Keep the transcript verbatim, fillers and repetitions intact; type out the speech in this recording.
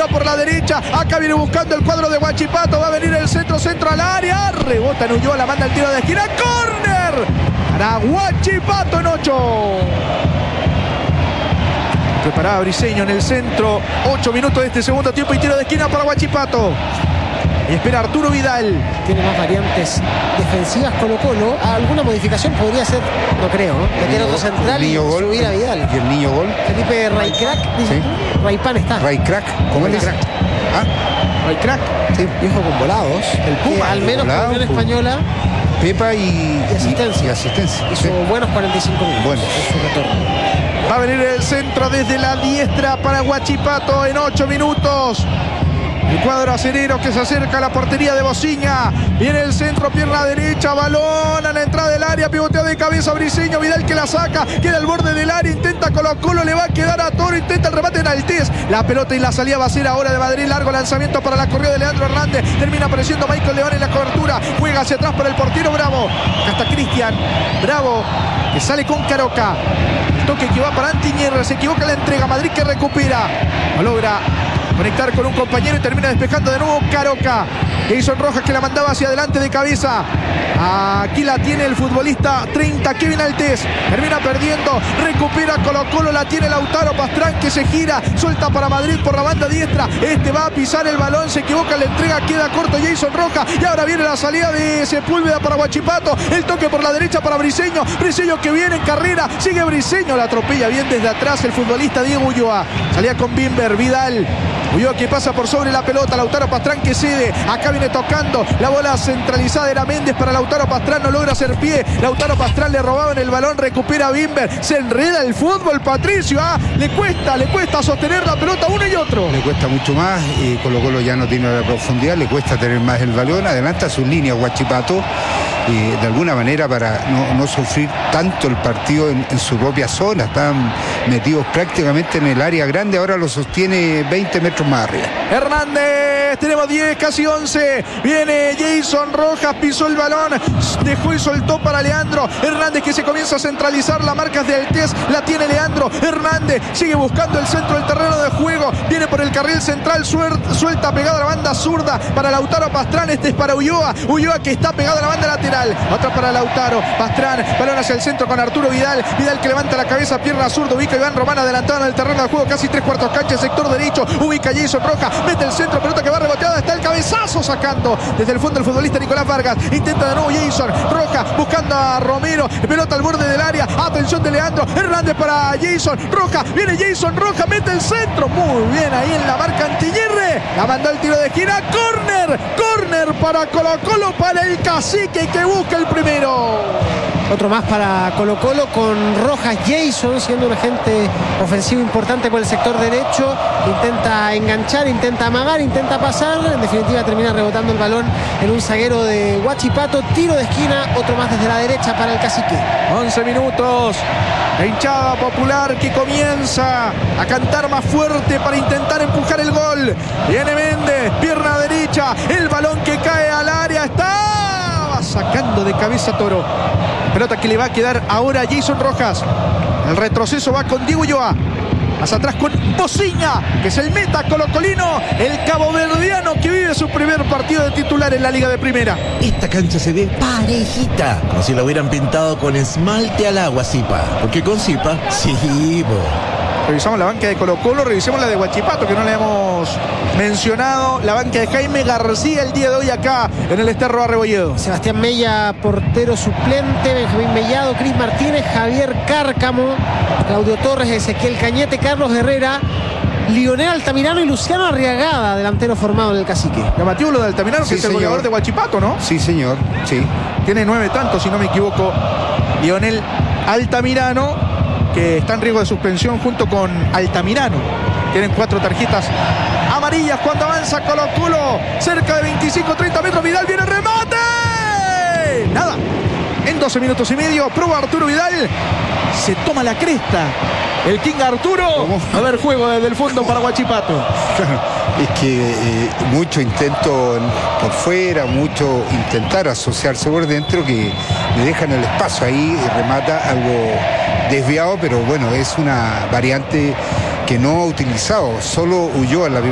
apertura por la derecha. Acá viene buscando el cuadro de Huachipato. Va a venir el centro, centro al área. Rebota en Ulloa, la manda el tiro de esquina. ¡Córner! Para Huachipato en ocho. Preparaba Briseño en el centro. ocho minutos de este segundo tiempo y tiro de esquina para Huachipato. Y espera Arturo Vidal. Tiene más variantes defensivas Colo-Colo. ¿Alguna modificación podría ser? No creo, ¿no? Meter otro central y gol, subir a Vidal. Y el niño gol. Felipe Raycrack. Sí. Raypan está. Raycrack. ¿Cómo es? ¿Ah? Raycrack. Sí. Viejo con volados. El Puma. Al menos volado, con la Unión Española. Pepa y, y asistencia. Y, y asistencia. Hizo sí. buenos cuarenta y cinco minutos. Bueno. En su retorno. Va a venir el centro desde la diestra para Huachipato en ocho minutos. El cuadro acerero que se acerca a la portería de Bociña. Viene el centro, pierna derecha, balón a la entrada del área, pivotea de cabeza Briseño, Vidal que la saca, queda al borde del área, intenta Colo-Colo, le va a quedar a Toro, intenta el remate en Altés. La pelota y la salida va a ser ahora de Madrid, largo lanzamiento para la corrida de Leandro Hernández. Termina apareciendo Michael León en la cobertura, juega hacia atrás para el portero Bravo. Acá está Cristian, Bravo, que sale con Caroca. El toque que va para Antiñerra, se equivoca la entrega, Madrid que recupera. No logra conectar con un compañero y termina despejando de nuevo Caroca. Jason Rojas que la mandaba hacia adelante de cabeza. Aquí la tiene el futbolista treinta, Kevin Altés. Termina perdiendo, recupera Colo-Colo, la tiene Lautaro Pastrán que se gira, suelta para Madrid por la banda diestra. Este va a pisar el balón, se equivoca en la entrega, queda corto Jason Rojas. Y ahora viene la salida de Sepúlveda para Huachipato. El toque por la derecha para Briseño. Briseño que viene en carrera, sigue Briseño, la atropella bien desde atrás el futbolista Diego Ulloa. Salía con Bimber, Vidal. Ulloa que pasa por sobre la pelota, Lautaro Pastrán que cede, acá viene tocando, la bola centralizada era Méndez para Lautaro Pastrán, no logra hacer pie, Lautaro Pastrán le robaban el balón, recupera Bimber, se enreda el fútbol, Patricio, ah, le cuesta, le cuesta sostener la pelota uno y otro. Le cuesta mucho más, y Colo-Colo ya no tiene la profundidad, le cuesta tener más el balón, adelanta sus líneas Huachipato, y de alguna manera para no, no sufrir tanto el partido en, en su propia zona, están metidos prácticamente en el área grande, ahora lo sostiene veinte metros más arriba. Hernández, tenemos diez, casi once, viene Jason Rojas, pisó el balón, dejó y soltó para Leandro Hernández que se comienza a centralizar, la marca de Altés, la tiene Leandro Hernández, sigue buscando el centro del terreno de juego, viene por el carril central, suelta pegada a la banda zurda para Lautaro Pastrán, este es para Ulloa, Ulloa que está pegado a la banda lateral, otra para Lautaro Pastrán, balón hacia el centro con Arturo Vidal, Vidal que levanta la cabeza, pierna zurda, ubica Iván Román adelantado en el terreno de juego, casi tres cuartos cancha, sector derecho, ubica Jason Rojas, mete el centro, pelota que va reboteada, está el cabezazo sacando desde el fondo el futbolista Nicolás Vargas, intenta de nuevo Jason Rojas buscando a Romero, pelota al borde del área, atención de Leandro Hernández para Jason Rojas, viene Jason Rojas, mete el centro, muy bien ahí en la marca Antiñerre, la mandó el tiro de esquina, córner, córner para Colo-Colo, para el Cacique que busca el primero. Otro más para Colo-Colo con Rojas Jason siendo un agente ofensivo importante por el sector derecho, intenta enganchar, intenta amagar, intenta pasar, en definitiva termina rebotando el balón en un zaguero de Huachipato, tiro de esquina, otro más desde la derecha para el Cacique. once minutos, la hinchada popular que comienza a cantar más fuerte para intentar empujar el gol, viene Méndez, pierna derecha, el balón que cae al área, está sacando de cabeza Toro, pelota que le va a quedar ahora a Jason Rojas, el retroceso va con Diego Ulloa, más atrás con Bociña, que es el meta colocolino, el caboverdiano que vive su primer partido de titular en la Liga de Primera. Esta cancha se ve parejita, como si la hubieran pintado con esmalte al agua, Zipa, porque con Zipa, sí, bo. Revisamos la banca de Colo-Colo, revisemos la de Huachipato, que no le hemos mencionado. La banca de Jaime García el día de hoy acá en el Esterro Arrebolledo. Sebastián Mella, portero suplente, Benjamín Mellado, Cris Martínez, Javier Cárcamo, Claudio Torres, Ezequiel Cañete, Carlos Herrera, Lionel Altamirano y Luciano Arriagada, delantero formado en el Cacique. Llamativo lo de Altamirano, sí, que es el goleador de Huachipato, ¿no? Sí, señor, sí. Tiene nueve tantos, si no me equivoco, Lionel Altamirano, que está en riesgo de suspensión junto con Altamirano. Tienen cuatro tarjetas amarillas cuando avanza Colo-Colo. Cerca de veinticinco, treinta metros. Vidal viene el remate. Nada. En doce minutos y medio, prueba Arturo Vidal. Se toma la cresta el King Arturo. ¿Cómo? A ver, juego desde el fondo para Huachipato. Es que eh, mucho intento por fuera, mucho intentar asociarse por dentro, que le dejan el espacio ahí y remata algo desviado, pero bueno, es una variante que no ha utilizado, solo huyó en la